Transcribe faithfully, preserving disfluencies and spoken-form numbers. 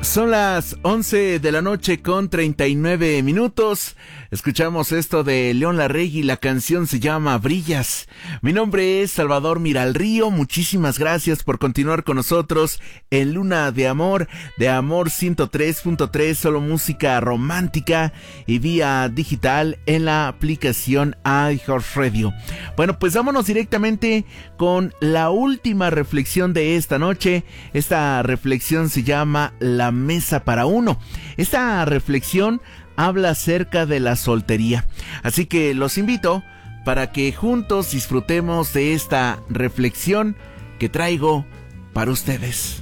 Son las once de la noche con treinta y nueve minutos. Escuchamos esto de León Larregui, la canción se llama Brillas. Mi nombre es Salvador Miralrío, muchísimas gracias por continuar con nosotros en Luna de Amor, de Amor ciento tres punto tres, solo música romántica y vía digital en la aplicación iHeartRadio. Bueno, pues vámonos directamente con la última reflexión de esta noche. Esta reflexión se llama La Mesa para Uno. Esta reflexión habla acerca de la soltería. Así que los invito para que juntos disfrutemos de esta reflexión que traigo para ustedes.